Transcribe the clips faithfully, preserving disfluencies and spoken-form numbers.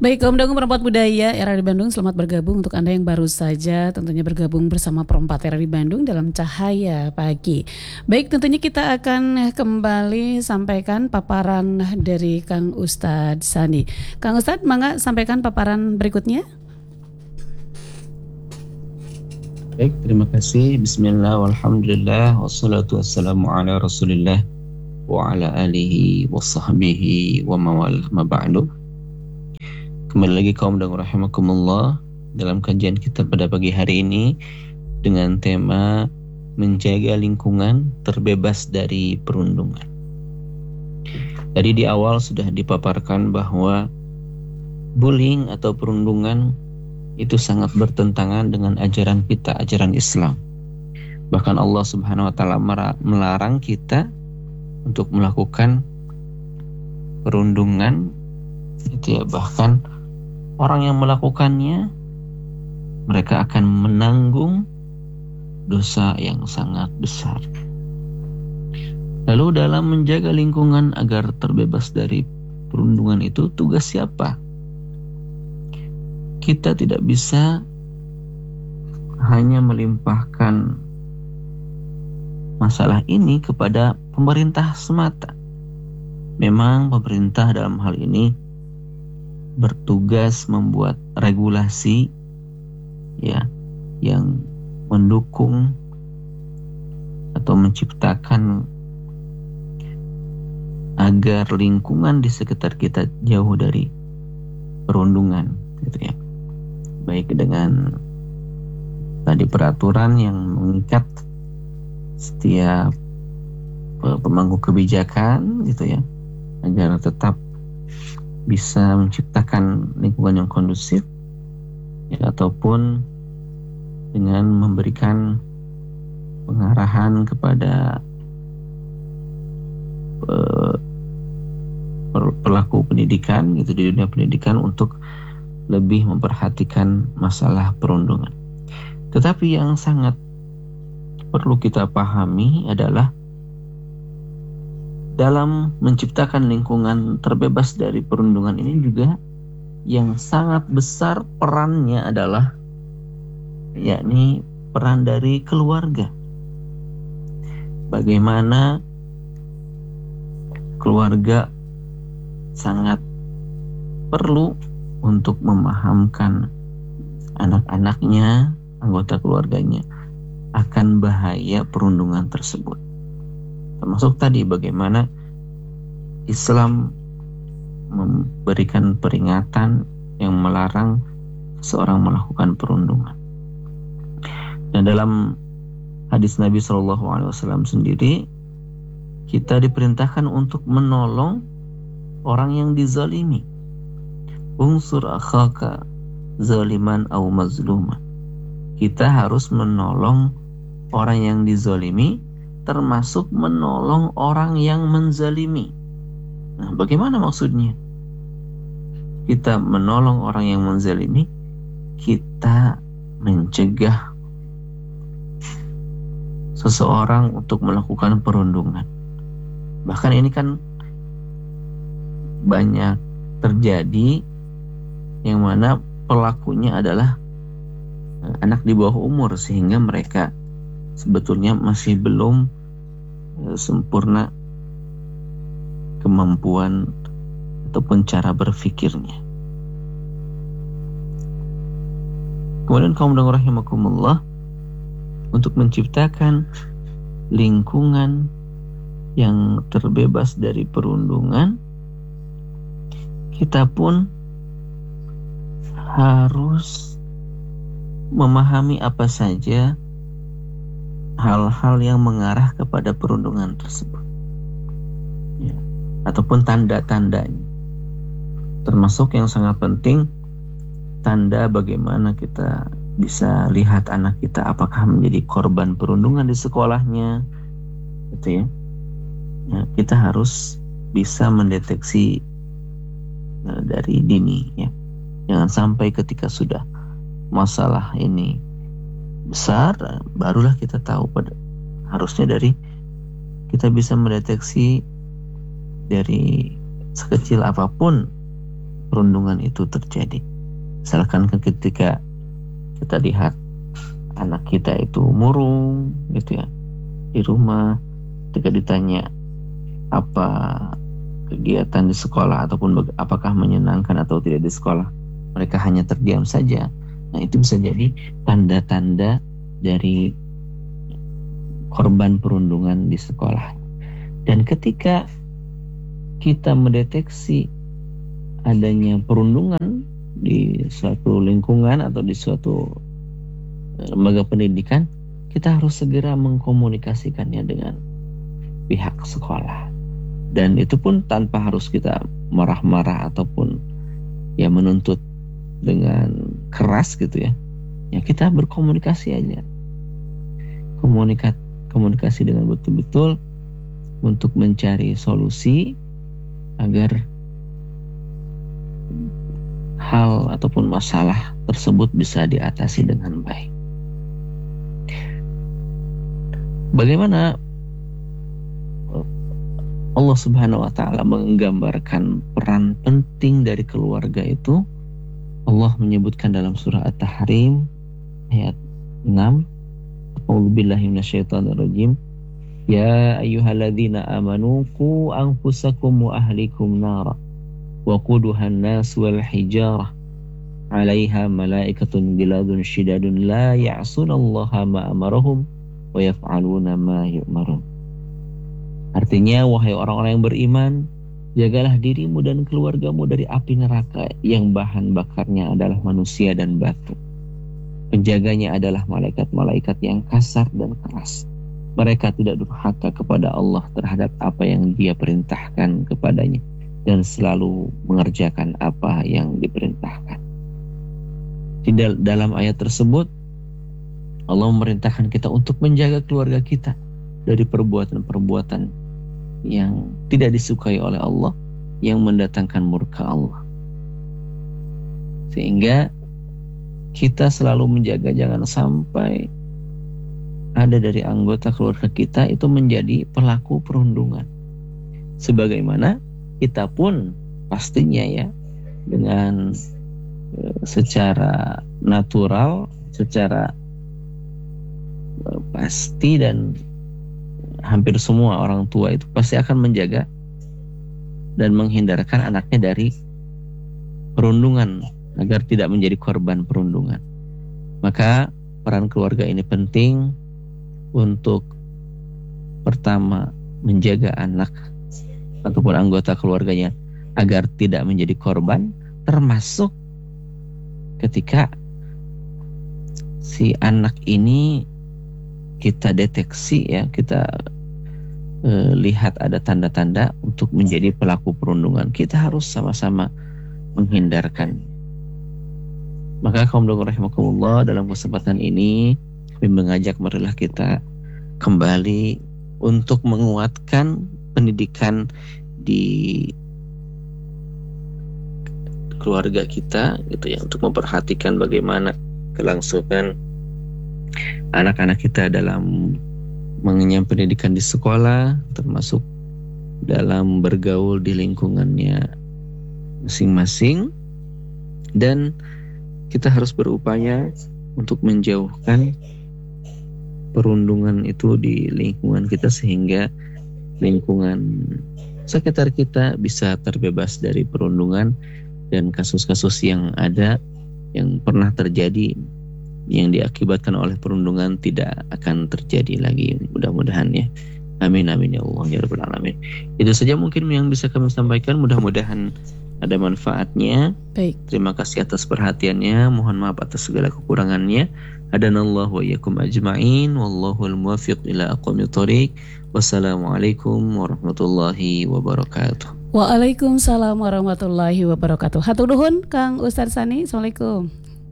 Baik, kaum dangu perempat budaya R R I Bandung, selamat bergabung. Untuk Anda yang baru saja tentunya bergabung bersama Perempat R R I Bandung dalam Cahaya Pagi. Baik, tentunya kita akan kembali sampaikan paparan dari Kang Ustadz Sani. Kang Ustadz, mangga sampaikan paparan berikutnya. Baik, terima kasih. Bismillah, walhamdulillah, wassalatu wassalamu ala rasulillah wa ala alihi wa sahbihi wa mawal maba'lu. Kembali lagi kaum dan rahimakumullah dalam kajian kita pada pagi hari ini dengan tema menjaga lingkungan terbebas dari perundungan. Tadi di awal sudah dipaparkan bahwa bullying atau perundungan itu sangat bertentangan dengan ajaran kita, ajaran Islam. Bahkan Allah Subhanahu wa taala melarang kita untuk melakukan perundungan, itu ya, bahkan orang yang melakukannya mereka akan menanggung dosa yang sangat besar. Lalu dalam menjaga lingkungan agar terbebas dari perundungan itu tugas siapa? Kita tidak bisa hanya melimpahkan masalah ini kepada pemerintah semata. Memang pemerintah dalam hal ini bertugas membuat regulasi ya yang mendukung atau menciptakan agar lingkungan di sekitar kita jauh dari perundungan, gitu ya. Baik dengan tadi peraturan yang mengikat setiap pemangku kebijakan, gitu ya, agar tetap bisa menciptakan lingkungan yang kondusif, ya, ataupun dengan memberikan pengarahan kepada uh, pelaku pendidikan, gitu, di dunia pendidikan untuk lebih memperhatikan masalah perundungan. Tetapi yang sangat perlu kita pahami adalah dalam menciptakan lingkungan terbebas dari perundungan ini juga yang sangat besar perannya adalah yakni peran dari keluarga. Bagaimana keluarga sangat perlu untuk memahamkan anak-anaknya, anggota keluarganya akan bahaya perundungan tersebut. Termasuk tadi bagaimana Islam memberikan peringatan yang melarang seorang melakukan perundungan. Dan dalam hadis Nabi shallallahu alaihi wasallam sendiri, kita diperintahkan untuk menolong orang yang dizalimi. Unsur akhaka zaliman aw mazluman. Kita harus menolong orang yang dizalimi, termasuk menolong orang yang menzalimi. Nah, bagaimana maksudnya? Kita menolong orang yang menzalimi, kita mencegah seseorang untuk melakukan perundungan. Bahkan ini kan banyak terjadi yang mana pelakunya adalah anak di bawah umur, sehingga mereka sebetulnya masih belum e, sempurna kemampuan ataupun cara berfikirnya. Kemudian kaum dan rahimakumullah, untuk menciptakan lingkungan yang terbebas dari perundungan, kita pun harus memahami apa saja hal-hal yang mengarah kepada perundungan tersebut, ya, ataupun tanda-tandanya. Termasuk yang sangat penting, tanda bagaimana kita bisa lihat anak kita apakah menjadi korban perundungan di sekolahnya, gitu ya. Ya, kita harus bisa mendeteksi uh, dari dini, ya. Jangan sampai ketika sudah masalah ini besar, barulah kita tahu. Pada harusnya dari kita bisa mendeteksi dari sekecil apapun perundungan itu terjadi. Misalkan ketika kita lihat anak kita itu murung gitu ya di rumah, ketika ditanya apa kegiatan di sekolah ataupun apakah menyenangkan atau tidak di sekolah, mereka hanya terdiam saja. Nah, itu bisa jadi tanda-tanda dari korban perundungan di sekolah. Dan ketika kita mendeteksi adanya perundungan di suatu lingkungan atau di suatu lembaga pendidikan, kita harus segera mengkomunikasikannya dengan pihak sekolah. Dan itu pun tanpa harus kita marah-marah ataupun ya menuntut dengan keras gitu ya. Ya kita berkomunikasi aja. Komunikasi komunikasi dengan betul-betul untuk mencari solusi agar hal ataupun masalah tersebut bisa diatasi dengan baik. Bagaimana Allah Subhanahu wa taala menggambarkan peran penting dari keluarga itu? Allah menyebutkan dalam surah At-Tahrim ayat enam, A'udzu billahi minasyaitonir rajim. Ya ayyuhalladzina amanu qu anfusakum wa ahlikum nara wa quduhan nas wal hijarah 'alaiha malaikatun giladun syidadun la ya'sunallaha ma amarahum wa yaf'aluna ma yu'marun. Artinya, wahai orang-orang yang beriman, jagalah dirimu dan keluargamu dari api neraka yang bahan bakarnya adalah manusia dan batu. Penjaganya adalah malaikat-malaikat yang kasar dan keras. Mereka tidak durhaka kepada Allah terhadap apa yang Dia perintahkan kepadanya dan selalu mengerjakan apa yang diperintahkan. Di dalam ayat tersebut, Allah memerintahkan kita untuk menjaga keluarga kita dari perbuatan-perbuatan yang tidak disukai oleh Allah, yang mendatangkan murka Allah. Sehingga kita selalu menjaga jangan sampai ada dari anggota keluarga kita itu menjadi pelaku perundungan. Sebagaimana kita pun pastinya ya dengan e, secara natural, secara e, pasti dan hampir semua orang tua itu pasti akan menjaga dan menghindarkan anaknya dari perundungan agar tidak menjadi korban perundungan. Maka peran keluarga ini penting untuk pertama menjaga anak ataupun anggota keluarganya agar tidak menjadi korban, termasuk ketika si anak ini kita deteksi ya, kita e, lihat ada tanda-tanda untuk menjadi pelaku perundungan, kita harus sama-sama menghindarkan. Maka kaum muslimin rahimakumullah, dalam kesempatan ini kami mengajak marilah kita kembali untuk menguatkan pendidikan di keluarga kita gitu ya, untuk memperhatikan bagaimana kelangsungan anak-anak kita dalam mengenyam pendidikan di sekolah, termasuk dalam bergaul di lingkungannya masing-masing. Dan kita harus berupaya untuk menjauhkan perundungan itu di lingkungan kita, sehingga lingkungan sekitar kita bisa terbebas dari perundungan dan kasus-kasus yang ada yang pernah terjadi yang diakibatkan oleh perundungan tidak akan terjadi lagi, mudah-mudahan ya. Amin amin ya Allah ya rabbal alamin. Itu saja mungkin yang bisa kami sampaikan, mudah-mudahan ada manfaatnya. Baik. Terima kasih atas perhatiannya, mohon maaf atas segala kekurangannya. Hadanallahu wa iyyakum ajma'in, wallahul muwaffiq ila aqwamit thoriq. Wassalamualaikum warahmatullahi wabarakatuh. Waalaikumsalam warahmatullahi wabarakatuh. Hatur nuhun Kang Ustaz Sani. Assalamualaikum.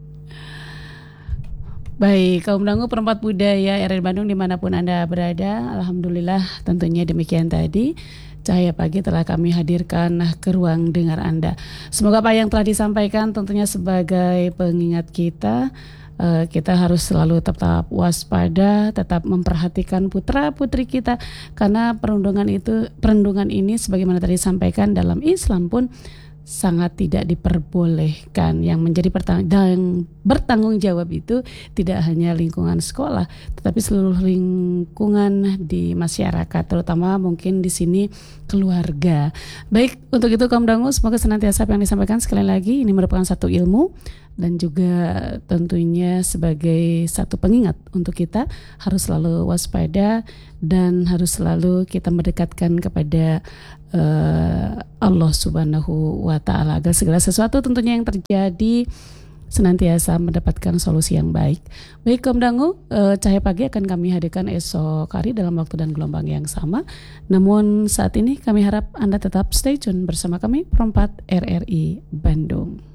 Baik, kaum dangu perempat budaya R R I Bandung dimanapun Anda berada, alhamdulillah tentunya demikian tadi Cahaya Pagi telah kami hadirkan ke ruang dengar Anda. Semoga apa yang telah disampaikan tentunya sebagai pengingat kita, uh, kita harus selalu tetap waspada, tetap memperhatikan putra putri kita, karena perundungan itu perundungan ini sebagaimana tadi disampaikan dalam Islam pun sangat tidak diperbolehkan. Yang menjadi pertang- dan bertanggung jawab itu tidak hanya lingkungan sekolah, tetapi seluruh lingkungan di masyarakat, terutama mungkin di sini keluarga. Baik, untuk itu kaum dangu, semoga senantiasa apa yang disampaikan sekali lagi ini merupakan satu ilmu dan juga tentunya sebagai satu pengingat untuk kita harus selalu waspada dan harus selalu kita mendekatkan kepada uh, Allah Subhanahu wa Ta'ala agar segala sesuatu tentunya yang terjadi senantiasa mendapatkan solusi yang baik. Baik kaum dangu, uh, Cahaya Pagi akan kami hadirkan esok hari dalam waktu dan gelombang yang sama. Namun saat ini kami harap Anda tetap stay tune bersama kami Perempat R R I Bandung.